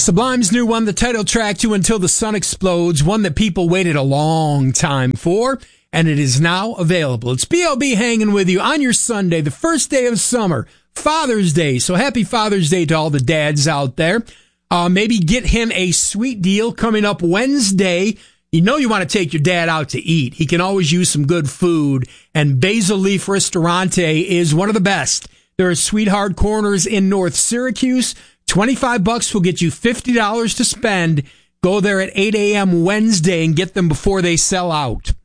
Sublime's new one, the title track to Until the Sun Explodes, one that people waited a long time for, and it is now available. It's B.O.B. hanging with you on your Sunday, the first day of summer, Father's Day. So happy Father's Day to all the dads out there. Maybe get him a sweet deal coming up Wednesday. You know you want to take your dad out to eat. He can always use some good food, and Basil Leaf Ristorante is one of the best. There are Sweetheart Corners in North Syracuse. $25 will get you $50 to spend. Go there at 8 a.m. Wednesday and get them before they sell out.